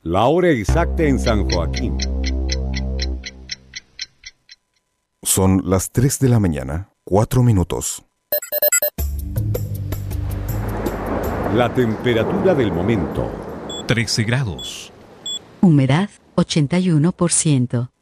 La hora exacta en San Joaquín. Son las 3 de la mañana, 4 minutos. La temperatura del momento. 13 grados. Humedad 81%.